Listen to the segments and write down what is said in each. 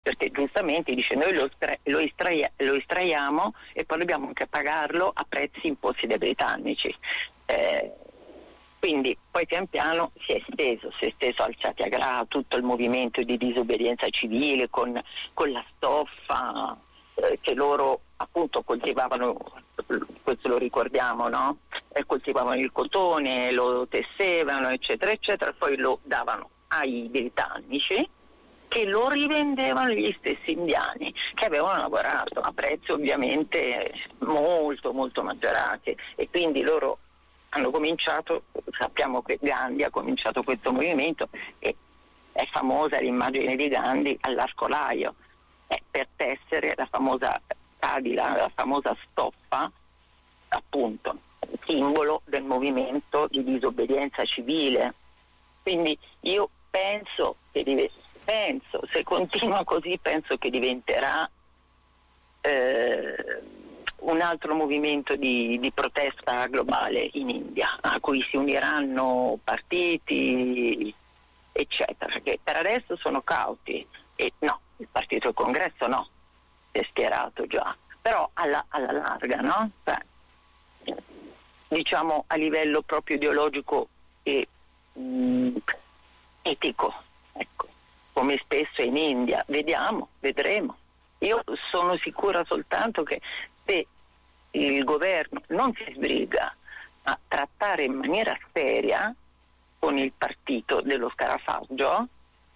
perché giustamente dice noi lo estraiamo e poi dobbiamo anche pagarlo a prezzi imposti dai britannici. Quindi poi pian piano si è esteso al Satyagraha, tutto il movimento di disobbedienza civile con la stoffa che loro appunto coltivavano, questo lo ricordiamo, no? Coltivavano il cotone, lo tessevano, eccetera, eccetera, poi lo davano ai britannici che lo rivendevano gli stessi indiani che avevano lavorato a prezzi ovviamente molto molto maggiorati, e quindi loro hanno cominciato, sappiamo che Gandhi ha cominciato questo movimento e è famosa l'immagine di Gandhi all'arcolaio per tessere la famosa cadila, la famosa stoffa, appunto simbolo del movimento di disobbedienza civile. Quindi io penso, se continua così, penso che diventerà un altro movimento di protesta globale in India, a cui si uniranno partiti, eccetera, che per adesso sono cauti. E no, il partito del Congresso no, si è schierato già, però alla larga, no? Diciamo a livello proprio ideologico e etico, ecco, come spesso in India. Vedremo. Io sono sicura soltanto che se il governo non si sbriga a trattare in maniera seria con il partito dello scarafaggio,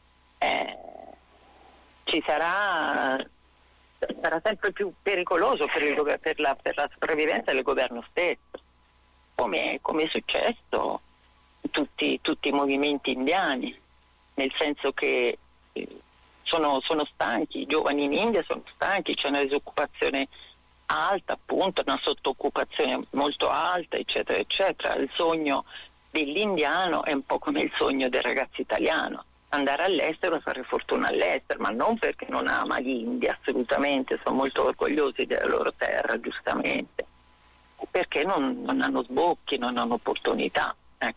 sarà sempre più pericoloso per la sopravvivenza del governo stesso, come è successo in tutti i movimenti indiani, nel senso che sono stanchi, i giovani in India sono stanchi, c'è una disoccupazione alta, appunto, una sottooccupazione molto alta, eccetera, eccetera. Il sogno dell'indiano è un po' come il sogno del ragazzo italiano, andare all'estero e fare fortuna all'estero, ma non perché non ama l'India, assolutamente, sono molto orgogliosi della loro terra, giustamente, perché non hanno sbocchi, non hanno opportunità.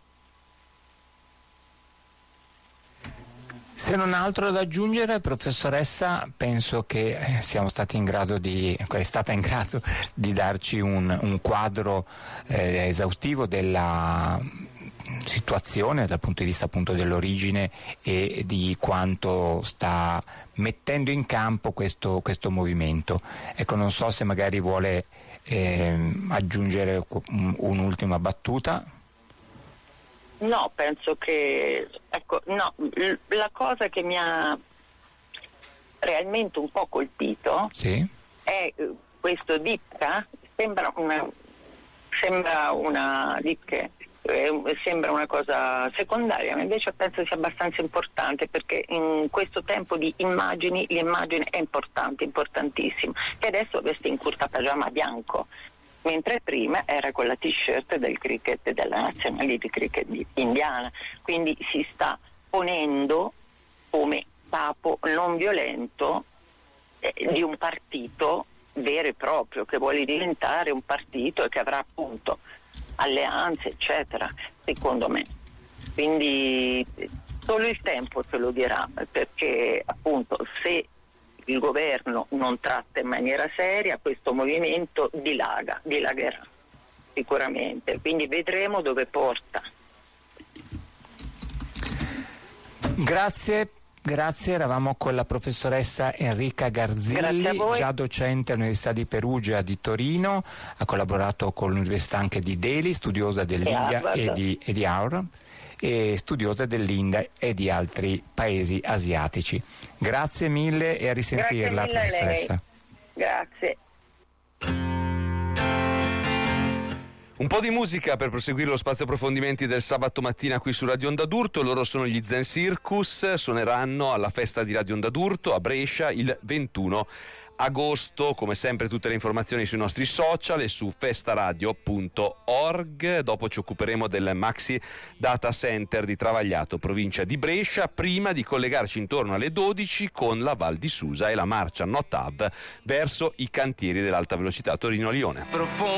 Se non ha altro da aggiungere, professoressa, penso che è stata in grado di darci un quadro esaustivo della situazione dal punto di vista appunto dell'origine e di quanto sta mettendo in campo questo movimento. Ecco, non so se magari vuole aggiungere un'ultima battuta. No, penso che la cosa che mi ha realmente un po' colpito è questo Dipka, sembra una cosa secondaria, ma invece penso sia abbastanza importante, perché in questo tempo di immagini l'immagine è importante, importantissimo, che adesso veste in curta pajama bianco, mentre prima era con la t-shirt del cricket, della nazionale di cricket indiana, quindi si sta ponendo come capo non violento di un partito vero e proprio, che vuole diventare un partito e che avrà appunto alleanze, eccetera, secondo me. Quindi solo il tempo ce lo dirà, perché appunto se il governo non tratta in maniera seria, questo movimento dilagherà sicuramente, quindi vedremo dove porta. Grazie, eravamo con la professoressa Enrica Garzilli, già docente all'Università di Perugia di Torino, ha collaborato con l'Università anche di Delhi, studiosa dell'India e di Harvard, e studiosa dell'India e di altri paesi asiatici. Grazie mille e a risentirla, professoressa. Grazie. Un po' di musica per proseguire lo spazio approfondimenti del sabato mattina qui su Radio Onda d'Urto. Loro sono gli Zen Circus, suoneranno alla festa di Radio Onda d'Urto a Brescia il 21 agosto. Come sempre tutte le informazioni sui nostri social e su festaradio.org. Dopo ci occuperemo del Maxi Data Center di Travagliato, provincia di Brescia, prima di collegarci intorno alle 12 con la Val di Susa e la marcia Notav verso i cantieri dell'alta velocità Torino-Lione.